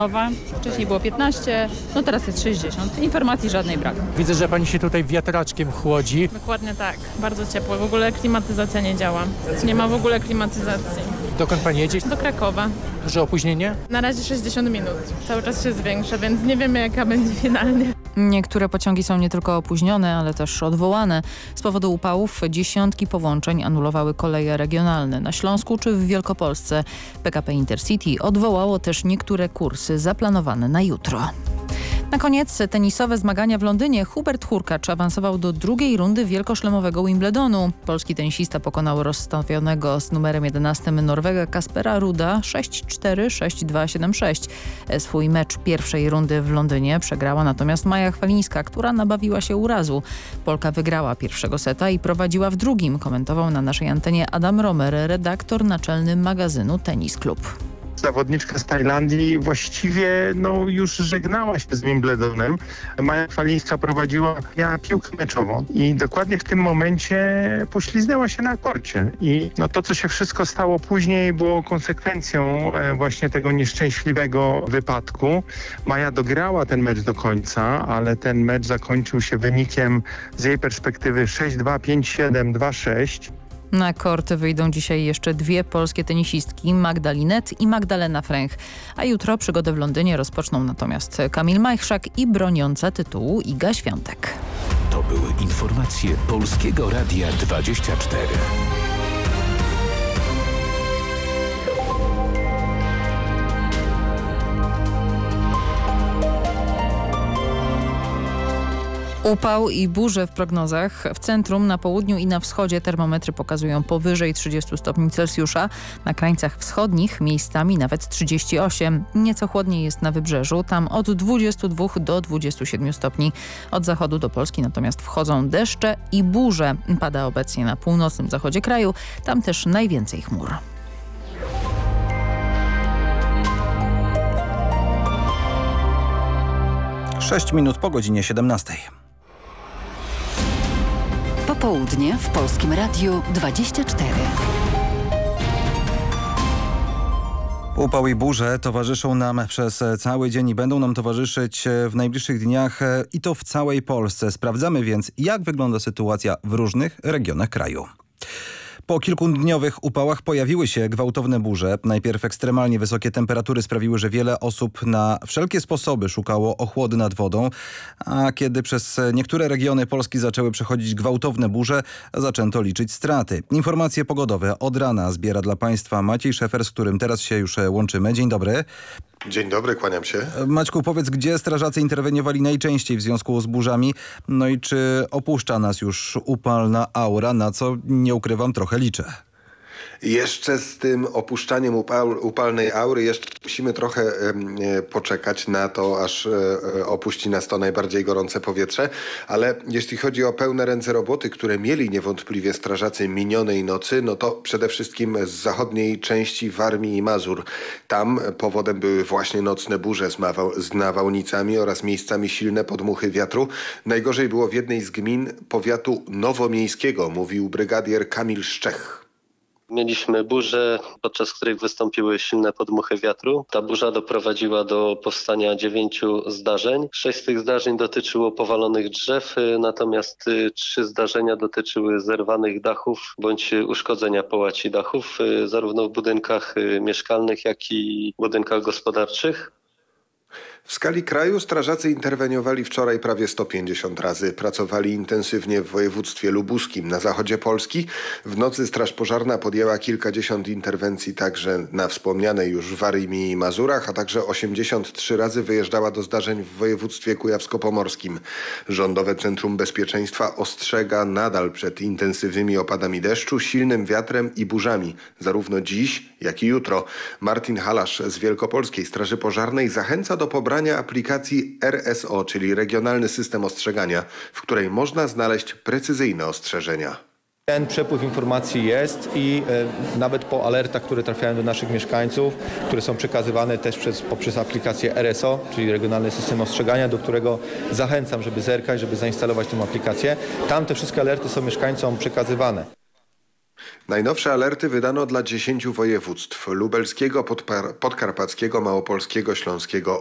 Wcześniej było 15, no teraz jest 60. Informacji żadnej brak. Widzę, że pani się tutaj wiatraczkiem chłodzi. Dokładnie tak, bardzo ciepło. W ogóle klimatyzacja nie działa. Nie ma w ogóle klimatyzacji. Dokąd pani jedzie? Do Krakowa. Duże opóźnienie? Na razie 60 minut. Cały czas się zwiększa, więc nie wiemy jaka będzie finalnie. Niektóre pociągi są nie tylko opóźnione, ale też odwołane. Z powodu upałów dziesiątki połączeń anulowały koleje regionalne na Śląsku czy w Wielkopolsce. PKP Intercity odwołało też niektóre kursy zaplanowane na jutro. Na koniec tenisowe zmagania w Londynie. Hubert Hurkacz awansował do drugiej rundy wielkoszlemowego Wimbledonu. Polski tenisista pokonał rozstawionego z numerem 11 Norwega Kaspera Ruda 6-4, 6-2, 7-6. Swój mecz pierwszej rundy w Londynie przegrała natomiast Maja Chwalińska, która nabawiła się urazu. Polka wygrała pierwszego seta i prowadziła w drugim, komentował na naszej antenie Adam Romer, redaktor naczelny magazynu Tenis Klub. Zawodniczka z Tajlandii właściwie już żegnała się z Wimbledonem. Maja Chwalińska prowadziła piłkę meczową i dokładnie w tym momencie pośliznęła się na korcie. I to, co się wszystko stało później, było konsekwencją właśnie tego nieszczęśliwego wypadku. Maja dograła ten mecz do końca, ale ten mecz zakończył się wynikiem z jej perspektywy 6-2, 5-7, 2-6. Na korty wyjdą dzisiaj jeszcze dwie polskie tenisistki, Magda Linette i Magdalena Fręch. A jutro przygodę w Londynie rozpoczną natomiast Kamil Majchrzak i broniąca tytułu Iga Świątek. To były informacje Polskiego Radia 24. Upał i burze w prognozach. W centrum, na południu i na wschodzie termometry pokazują powyżej 30 stopni Celsjusza. Na krańcach wschodnich miejscami nawet 38. Nieco chłodniej jest na wybrzeżu, tam od 22 do 27 stopni. Od zachodu do Polski natomiast wchodzą deszcze i burze. Pada obecnie na północnym zachodzie kraju, tam też najwięcej chmur. Sześć minut po godzinie 17. Popołudnie w Polskim Radiu 24. Upał i burze towarzyszą nam przez cały dzień i będą nam towarzyszyć w najbliższych dniach i to w całej Polsce. Sprawdzamy więc, jak wygląda sytuacja w różnych regionach kraju. Po kilkudniowych upałach pojawiły się gwałtowne burze. Najpierw ekstremalnie wysokie temperatury sprawiły, że wiele osób na wszelkie sposoby szukało ochłody nad wodą, a kiedy przez niektóre regiony Polski zaczęły przechodzić gwałtowne burze, zaczęto liczyć straty. Informacje pogodowe od rana zbiera dla Państwa Maciej Szefer, z którym teraz się już łączymy. Dzień dobry. Dzień dobry, kłaniam się. Maćku, powiedz, gdzie strażacy interweniowali najczęściej w związku z burzami? No i czy opuszcza nas już upalna aura, na co, nie ukrywam, trochę liczę? Jeszcze z tym opuszczaniem upalnej aury jeszcze musimy trochę poczekać na to, aż opuści nas to najbardziej gorące powietrze, ale jeśli chodzi o pełne ręce roboty, które mieli niewątpliwie strażacy minionej nocy, no to przede wszystkim z zachodniej części Warmii i Mazur. Tam powodem były właśnie nocne burze z nawałnicami oraz miejscami silne podmuchy wiatru. Najgorzej było w jednej z gmin powiatu nowomiejskiego, mówił brygadier Kamil Szczech. Mieliśmy burzę, podczas której wystąpiły silne podmuchy wiatru. Ta burza doprowadziła do powstania 9 zdarzeń. 6 z tych zdarzeń dotyczyło powalonych drzew, natomiast 3 zdarzenia dotyczyły zerwanych dachów bądź uszkodzenia połaci dachów, zarówno w budynkach mieszkalnych, jak i budynkach gospodarczych. W skali kraju strażacy interweniowali wczoraj prawie 150 razy. Pracowali intensywnie w województwie lubuskim. Na zachodzie Polski w nocy Straż Pożarna podjęła kilkadziesiąt interwencji także na wspomnianej już Warmii i Mazurach, a także 83 razy wyjeżdżała do zdarzeń w województwie kujawsko-pomorskim. Rządowe Centrum Bezpieczeństwa ostrzega nadal przed intensywnymi opadami deszczu, silnym wiatrem i burzami, zarówno dziś, jak i jutro. Martin Halasz z Wielkopolskiej Straży Pożarnej zachęca do pobrania aplikacji RSO, czyli Regionalny System Ostrzegania, w której można znaleźć precyzyjne ostrzeżenia. Ten przepływ informacji jest i nawet po alertach, które trafiają do naszych mieszkańców, które są przekazywane też poprzez aplikację RSO, czyli Regionalny System Ostrzegania, do którego zachęcam, żeby zerkać, żeby zainstalować tę aplikację. Tam te wszystkie alerty są mieszkańcom przekazywane. Najnowsze alerty wydano dla 10 województw: lubelskiego, podkarpackiego, małopolskiego, śląskiego